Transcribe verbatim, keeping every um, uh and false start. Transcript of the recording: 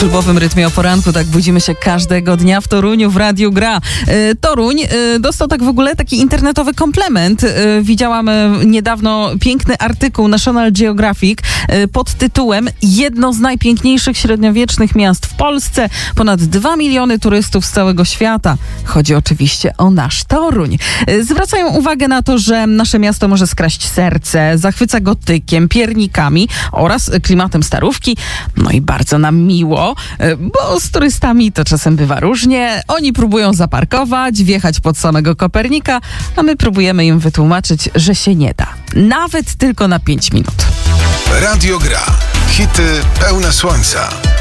klubowym rytmie o poranku, tak budzimy się każdego dnia w Toruniu w Radiu Gra. E, Toruń e, dostał tak w ogóle taki internetowy komplement. E, widziałam e, niedawno piękny artykuł National Geographic e, pod tytułem Jedno z najpiękniejszych średniowiecznych miast w Polsce. Ponad dwa miliony turystów z całego świata. Chodzi oczywiście o nasz Toruń. E, zwracają uwagę na to, że nasze miasto może skraść serce, zachwyca gotykiem, piernikami oraz klimatem starówki. No i bardzo nam miło, bo z turystami to czasem bywa różnie. Oni próbują zaparkować, wjechać pod samego Kopernika, a my próbujemy im wytłumaczyć, że się nie da. Nawet tylko na pięć minut. Radio Gra. Hity pełne słońca.